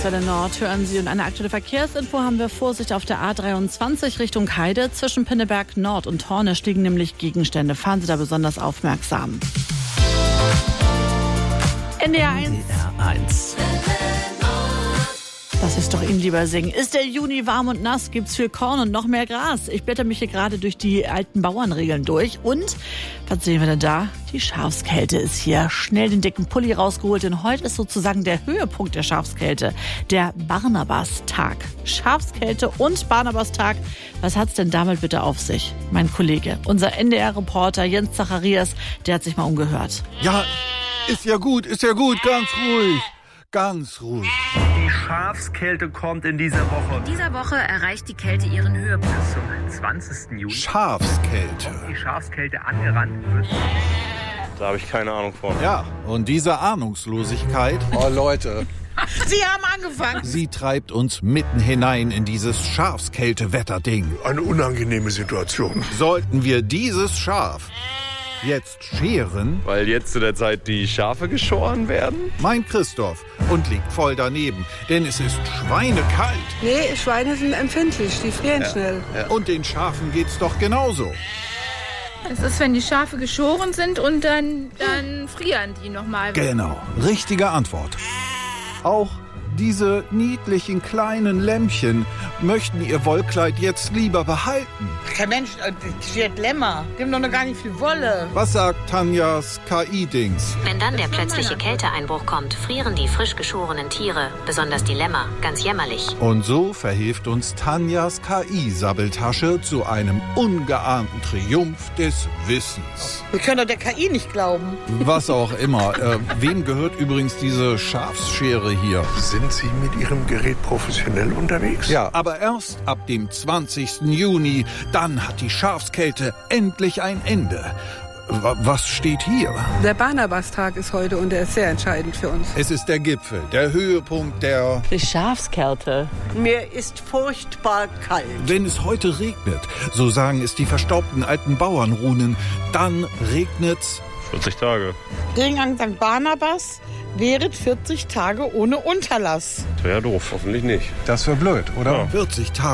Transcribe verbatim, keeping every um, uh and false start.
Welle Nord hören Sie und eine aktuelle Verkehrsinfo haben wir. Vorsicht auf der A dreiundzwanzig Richtung Heide. Zwischen Pinneberg Nord und Hornisch liegen nämlich Gegenstände. Fahren Sie da besonders aufmerksam. N D R eins. N D R eins. Lass es doch Ihnen lieber singen. Ist der Juni warm und nass, gibt's viel Korn und noch mehr Gras. Ich blätter mich hier gerade durch die alten Bauernregeln durch. Und, was sehen wir denn da? Die Schafskälte ist hier. Schnell den dicken Pulli rausgeholt, denn heute ist sozusagen der Höhepunkt der Schafskälte. Der Barnabastag. Schafskälte und Barnabastag. Was hat's denn damit bitte auf sich? Mein Kollege, unser N D R-Reporter Jens Zacharias, der hat sich mal umgehört. Ja, ist ja gut, ist ja gut, ganz ruhig. Ganz ruhig. Die Schafskälte kommt in dieser Woche. In dieser Woche erreicht die Kälte ihren Höhepunkt. Zum zwanzigsten Juli. Schafskälte. Die Schafskälte angerannt wird. Da habe ich keine Ahnung von. Ja, und diese Ahnungslosigkeit, Oh Leute, Sie haben angefangen. sie treibt uns mitten hinein in dieses Schafskälte-Wetterding. Eine unangenehme Situation. Sollten wir dieses Schaf jetzt scheren, Weil jetzt zu der Zeit die Schafe geschoren werden? mein Christoph, und liegt voll daneben, denn es ist schweinekalt. Nee, Schweine sind empfindlich, die frieren schnell. Und den Schafen geht's doch genauso. Es ist, wenn die Schafe geschoren sind und dann, dann frieren die nochmal. Genau, richtige Antwort. Auch diese niedlichen kleinen Lämmchen möchten ihr Wollkleid jetzt lieber behalten. Kein Mensch, die wird Lämmer. Die haben doch noch gar nicht viel Wolle. Was sagt Tanjas K I-Dings? Wenn dann der plötzliche Kälteeinbruch kommt, frieren die frisch geschorenen Tiere, besonders die Lämmer, ganz jämmerlich. Und so verhilft uns Tanjas K I-Sabbeltasche zu einem ungeahnten Triumph des Wissens. Wir können doch der K I nicht glauben. Was auch immer. Äh, wem gehört übrigens diese Schafsschere hier? Sind Sie mit Ihrem Gerät professionell unterwegs? Ja, aber erst ab dem zwanzigsten Juni, dann hat die Schafskälte endlich ein Ende. W- Was steht hier? Der Barnabastag ist heute und der ist sehr entscheidend für uns. Es ist der Gipfel, der Höhepunkt der... Die Schafskälte. Mir ist furchtbar kalt. Wenn es heute regnet, so sagen es die verstaubten alten Bauernrunen, dann regnet's vierzig Tage. Regen an Sankt Barnabas wäret vierzig Tage ohne Unterlass. Wäre ja doof, hoffentlich nicht. das wäre blöd, oder? Ja. vierzig Tage.